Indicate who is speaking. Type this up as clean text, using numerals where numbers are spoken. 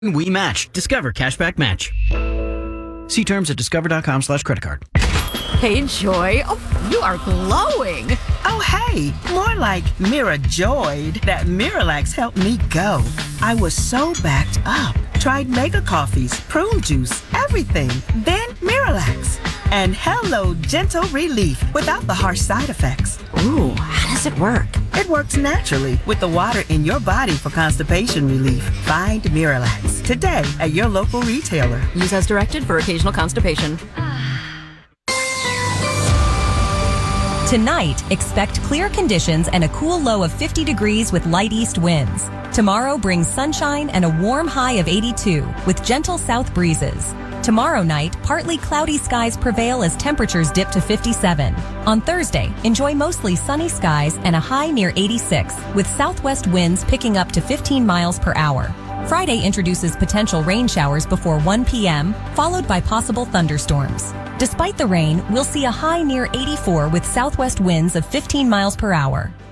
Speaker 1: We match. Discover Cashback Match. See terms at discover.com/creditcard.
Speaker 2: Hey, Joy. Oh, you are glowing.
Speaker 3: Oh, hey. More like Mira joyed that Miralax helped me go. I was so backed up. Tried mega coffees, prune juice, everything. Then Miralax. And hello, gentle relief without the harsh side effects.
Speaker 2: Ooh, how does it work?
Speaker 3: It works naturally with the water in your body for constipation relief. Find Miralax today at your local retailer.
Speaker 2: Use as directed for occasional constipation.
Speaker 4: Tonight, expect clear conditions and a cool low of 50 degrees with light east winds. Tomorrow brings sunshine and a warm high of 82 with gentle south breezes. Tomorrow night, partly cloudy skies prevail as temperatures dip to 57. On Thursday, enjoy mostly sunny skies and a high near 86 with southwest winds picking up to 15 miles per hour. Friday introduces potential rain showers before 1 p.m., followed by possible thunderstorms. Despite the rain, we'll see a high near 84 with southwest winds of 15 miles per hour.